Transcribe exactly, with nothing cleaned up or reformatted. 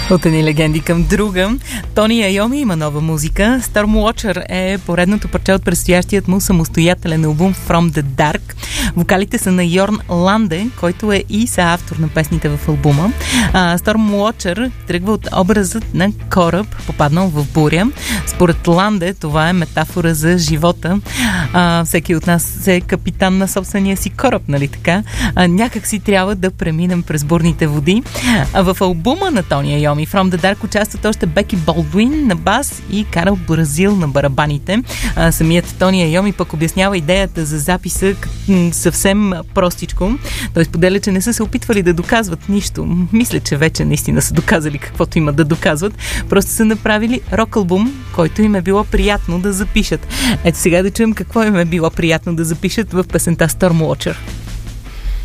От едни легенди към друга. Тони Айоми има нова музика. Stormwatcher е поредното парче от предстоящият му самостоятелен албум From the Dark. Вокалите са на Йорн Ланде, който е и съавтор на песните в албума. А, Stormwatcher тръгва от образът на кораб, попаднал в буря. Според Ланде това е метафора за живота. А, всеки от нас е капитан на собствения си кораб, нали така? А, някак си трябва да преминем през бурните води. А в албума на Тони Айоми From the Dark участват още Беки Болдуин на бас и Карл Бразил на барабаните. А, самият Тони Айоми пък обяснява идеята за записа съвсем простичко. Той споделя, че не са се опитвали да доказват нищо. Мисля, че вече наистина са доказали каквото имат да доказват. Просто са направили рок-албум, който им е било приятно да запишат. Ето сега да чуем какво им е било приятно да запишат в песента Stormwatcher.